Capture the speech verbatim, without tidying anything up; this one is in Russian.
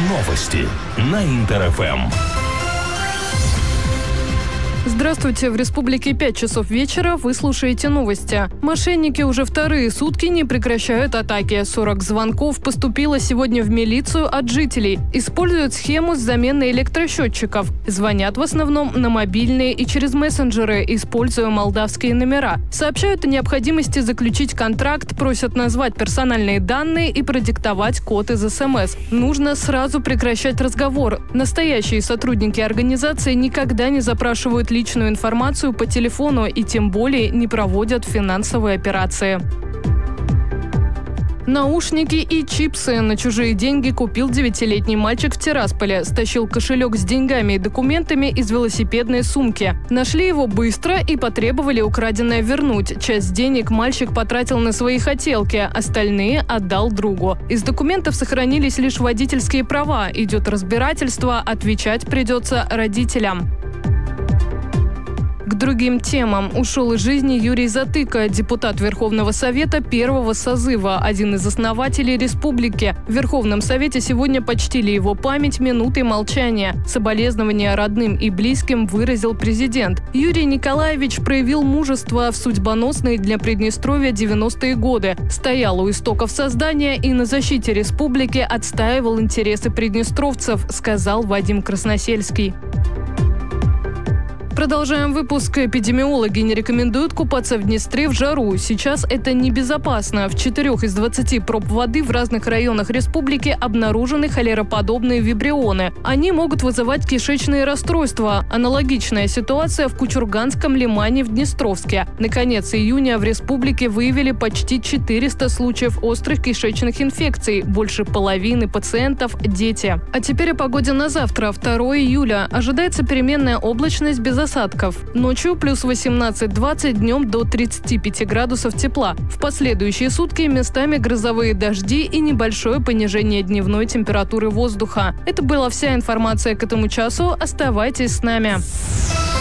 Новости на Интер-ФМ. Здравствуйте, в республике пять часов вечера, вы слушаете новости. Мошенники уже вторые сутки не прекращают атаки. сорок звонков поступило сегодня в милицию от жителей. Используют схему с заменой электросчетчиков. Звонят в основном на мобильные и через мессенджеры, используя молдавские номера. Сообщают о необходимости заключить контракт, просят назвать персональные данные и продиктовать код из СМС. Нужно сразу прекращать разговор. Настоящие сотрудники организации никогда не запрашивают личную информацию по телефону и тем более не проводят финансовые операции. Наушники и чипсы на чужие деньги купил девятилетний мальчик в Тирасполе. Стащил кошелек с деньгами и документами из велосипедной сумки. Нашли его быстро и потребовали украденное вернуть. Часть денег мальчик потратил на свои хотелки, остальные отдал другу. Из документов сохранились лишь водительские права. Идет разбирательство, отвечать придется родителям. К другим темам. Ушел из жизни Юрий Затыка, депутат Верховного Совета первого созыва, один из основателей республики. В Верховном Совете сегодня почтили его память минутой молчания. Соболезнования родным и близким выразил президент. Юрий Николаевич проявил мужество в судьбоносные для Приднестровья девяностые годы. Стоял у истоков создания и на защите республики отстаивал интересы приднестровцев, сказал Вадим Красносельский. Продолжаем выпуск. Эпидемиологи не рекомендуют купаться в Днестре в жару. Сейчас это небезопасно. В четырех из двадцати проб воды в разных районах республики обнаружены холероподобные вибрионы. Они могут вызывать кишечные расстройства. Аналогичная ситуация в Кучурганском лимане в Днестровске. На конец июня в республике выявили почти четыреста случаев острых кишечных инфекций. Больше половины пациентов – дети. А теперь о погоде на завтра, второго июля. Ожидается переменная облачность без осадков. Ночью плюс восемнадцать-двадцать, днем до тридцати пяти градусов тепла. В последующие сутки местами грозовые дожди и небольшое понижение дневной температуры воздуха. Это была вся информация к этому часу. Оставайтесь с нами.